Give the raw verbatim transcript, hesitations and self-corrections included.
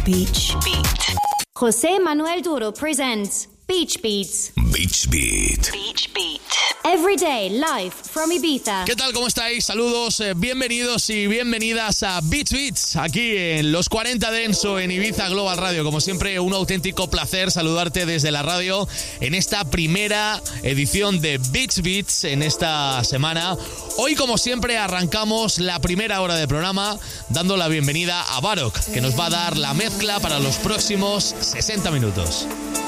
Beach Beat. José Manuel Duro presents Beach Beats. Beach Beat. Beach Beat. Every day live from Ibiza. ¿Qué tal? ¿Cómo estáis? Saludos, eh, bienvenidos y bienvenidas a Beach Beats, aquí en los cuarenta Denso en Ibiza Global Radio. Como siempre, un auténtico placer saludarte desde la radio en esta primera edición de Beach Beats en esta semana. Hoy, como siempre, arrancamos la primera hora de programa dando la bienvenida a Barok, que nos va a dar la mezcla para los próximos sesenta minutos.